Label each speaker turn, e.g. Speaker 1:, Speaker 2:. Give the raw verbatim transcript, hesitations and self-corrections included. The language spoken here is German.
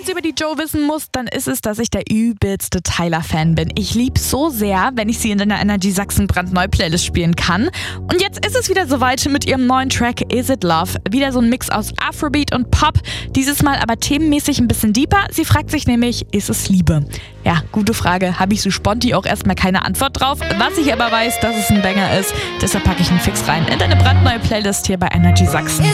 Speaker 1: über die Joe wissen muss, dann ist es, dass ich der übelste Tyler-Fan bin. Ich lieb's so sehr, wenn ich sie in der Energy Sachsen brandneu Playlist spielen kann. Und jetzt ist es wieder soweit mit ihrem neuen Track Is It Love. Wieder so ein Mix aus Afrobeat und Pop, dieses Mal aber themenmäßig ein bisschen deeper. Sie fragt sich nämlich, ist es Liebe? Ja, gute Frage. Habe ich so sponti auch erstmal keine Antwort drauf. Was ich aber weiß, dass es ein Banger ist, deshalb packe ich einen Fix rein in deine brandneue Playlist hier bei Energy Sachsen.